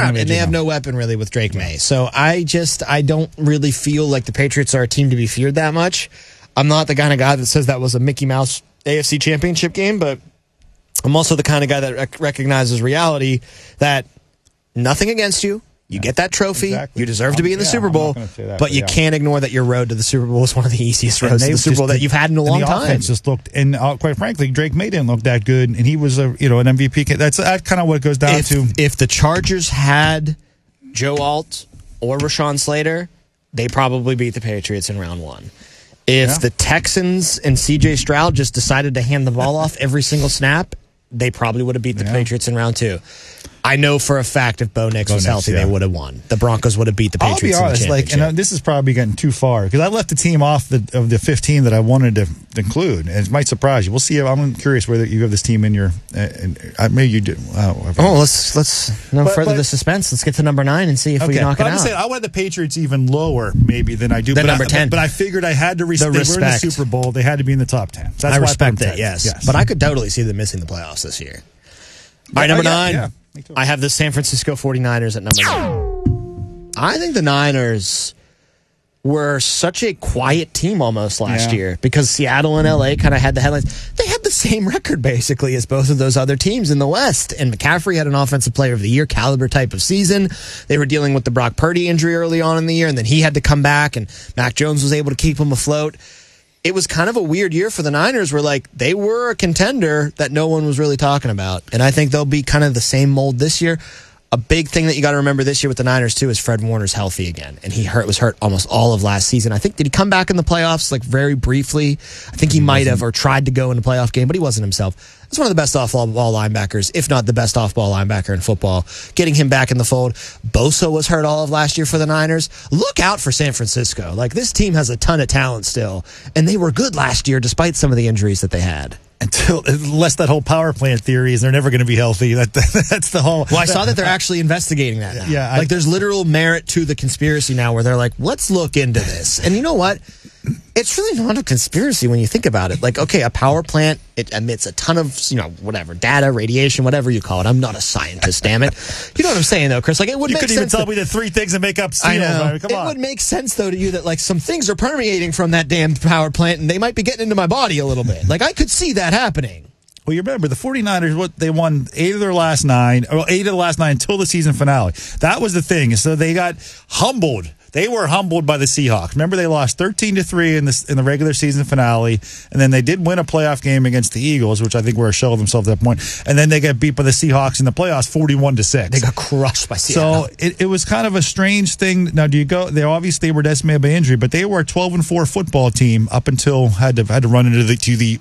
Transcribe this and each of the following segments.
not, and they have no weapon really with Drake May. So I don't really feel like the Patriots are a team to be feared that much. I'm not the kind of guy that says that was a Mickey Mouse AFC Championship game, but I'm also the kind of guy that recognizes reality that nothing against you. You get that trophy. Exactly. You deserve to be in the Super Bowl, but you can't ignore that your road to the Super Bowl is one of the easiest roads to the Super Bowl that you've had in a long time. The offense just looked, and quite frankly, Drake May didn't look that good, and he was an MVP. That's kind of what it goes down to. If the Chargers had Joe Alt or Rashawn Slater, they probably beat the Patriots in round one. If the Texans and C.J. Stroud just decided to hand the ball off every single snap, they probably would have beat the Patriots in round two. I know for a fact if Bo Nix was healthy, they would have won. The Broncos would have beat the Patriots. I'll be honest, and this is probably getting too far because I left the team off of the 15 that I wanted to include, and it might surprise you. We'll see. I'm curious whether you have this team in your. Maybe you do. Let's further the suspense. Let's get to number 9 and see if we knock it out. I'm saying I wanted the Patriots even lower, maybe than I do. Than number 10, but I figured I had to respect. They were in the Super Bowl. They had to be in the top 10. So I respect that. Yes, but I could totally see them missing the playoffs this year. All right, number 9. Yeah. I have the San Francisco 49ers at number 9. I think the Niners were such a quiet team almost last year because Seattle and LA kind of had the headlines. They had the same record basically as both of those other teams in the West. And McCaffrey had an Offensive Player of the Year caliber type of season. They were dealing with the Brock Purdy injury early on in the year, and then he had to come back, and Mac Jones was able to keep him afloat. It was kind of a weird year for the Niners where, they were a contender that no one was really talking about. And I think they'll be kind of the same mold this year. A big thing that you got to remember this year with the Niners, too, is Fred Warner's healthy again. And he was hurt almost all of last season. I think, did he come back in the playoffs, very briefly? I think he might have, or tried to go in a playoff game, but he wasn't himself. That's one of the best off-ball linebackers, if not the best off-ball linebacker in football. Getting him back in the fold. Bosa was hurt all of last year for the Niners. Look out for San Francisco. This team has a ton of talent still. And they were good last year despite some of the injuries that they had. Unless that whole power plant theory is they're never going to be healthy. That's the whole. Well, I saw that they're actually investigating that now. Yeah, there's literal merit to the conspiracy now where they're like, let's look into this. And you know what? It's really not a conspiracy when you think about it. A power plant, it emits a ton of, data, radiation, whatever you call it. I'm not a scientist, damn it. You know what I'm saying, though, Chris? It would you make sense. You couldn't even tell me the 3 things that make up steel. I know. Come on. It would make sense, though, to you that, some things are permeating from that damn power plant, and they might be getting into my body a little bit. I could see that happening. Well, you remember the 49ers, they won 8 of the last 9 until the season finale. That was the thing. So they got humbled. They were humbled by the Seahawks. Remember, they lost 13-3 in the regular season finale, and then they did win a playoff game against the Eagles, which I think were a shell of themselves at that point. And then they got beat by the Seahawks in the playoffs, 41-6. They got crushed by Seattle. So it was kind of a strange thing. Now, they obviously were decimated by injury, but they were a 12-4 football team up until had to run into the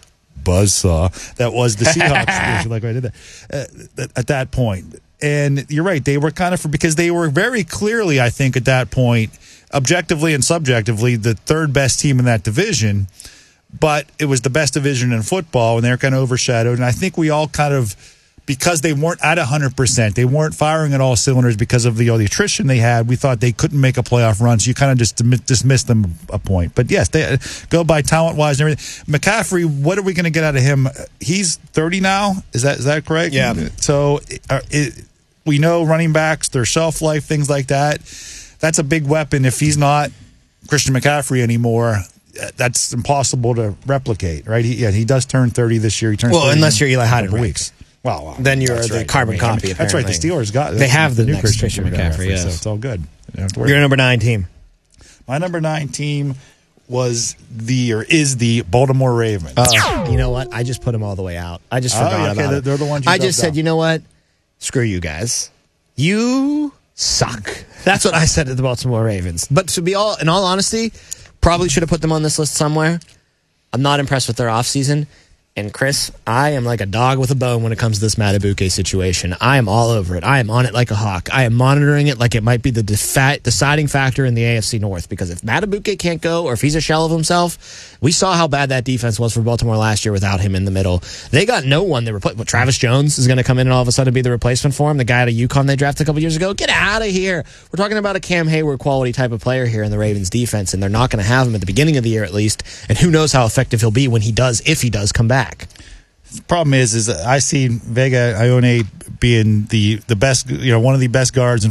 buzzsaw that was the Seahawks. I did that at that point. And you're right, they were kind of because they were very clearly, I think, at that point, objectively and subjectively, the third best team in that division. But it was the best division in football, and they were kind of overshadowed. And I think we all kind of, because they weren't at 100%, they weren't firing at all cylinders because of the attrition they had, we thought they couldn't make a playoff run, so you kind of just dismissed them a point. But yes, they go by talent-wise and everything. McCaffrey, what are we going to get out of him? He's 30 now? Is that correct? Yeah. So we know running backs, their shelf life, things like that. That's a big weapon. If he's not Christian McCaffrey anymore, that's impossible to replicate, right? He does turn 30 this year. He turns 30 unless you're Eli Hyden weeks. Well, then you're the carbon copy. Apparently. That's right. The Steelers got. They have the new next Christian McCaffrey. Yes, so it's all good. Your number 9 team. My number 9 team is the Baltimore Ravens. You know what? I just put them all the way out. I just forgot about it. They're the ones. I just said, you know what? Screw you guys. You suck. That's what I said to the Baltimore Ravens. But to be in all honesty, probably should have put them on this list somewhere. I'm not impressed with their offseason. And Chris, I am like a dog with a bone when it comes to this Madubuike situation. I am all over it. I am on it like a hawk. I am monitoring it like it might be the deciding factor in the AFC North. Because if Madubuike can't go, or if he's a shell of himself, we saw how bad that defense was for Baltimore last year without him in the middle. They got no one. Travis Jones is going to come in and all of a sudden be the replacement for him. The guy out of UConn they drafted a couple years ago. Get out of here. We're talking about a Cam Hayward quality type of player here in the Ravens defense, and they're not going to have him at the beginning of the year at least. And who knows how effective he'll be when he does, if he does come back. The problem is I see Vega Ione being the best, one of the best guards in